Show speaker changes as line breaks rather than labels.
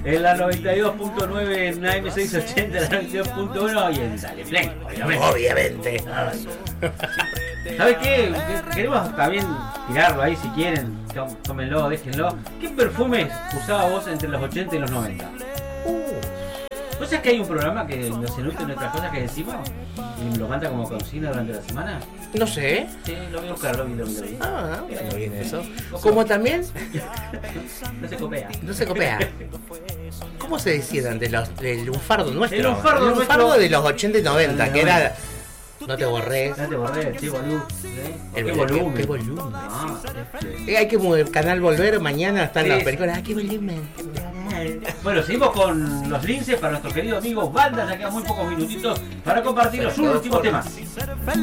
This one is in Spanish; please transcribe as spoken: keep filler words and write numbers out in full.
en la noventa y dos punto nueve, en la eme seiscientos ochenta, en la noventa y dos punto uno y en Dale Play, obviamente.
Obviamente.
¿Sabes qué? Queremos también tirarlo ahí si quieren. Tómenlo, déjenlo. ¿Qué perfumes usaba vos entre los ochenta y los noventa?
Uh.
¿No sabes que hay un programa que nos enutre en nuestras cosas que decimos? Y lo manda como consigna durante la semana.
No sé.
Sí, lo voy a buscar, lo vi, lo vi, lo vi.
Ah, bueno, viene eso. Como también.
No se copea.
No se copia. ¿Cómo se decía antes? Los, el lunfardo nuestro.
El lunfardo
el lunfardo
nuestro.
de los ochenta y noventa,
El
que
noventa.
era. No te borré.
No te borré, sí, volumen. ¿Eh?
El
¿Qué
vol-
volumen?
qué volumen.
Ah, sí.
Eh, hay que el canal volver mañana, están
Sí.
las películas. Ah, qué volumen.
Bueno, seguimos con los linces para nuestros queridos amigos bandas. Ya quedan muy pocos minutitos para compartir los últimos temas.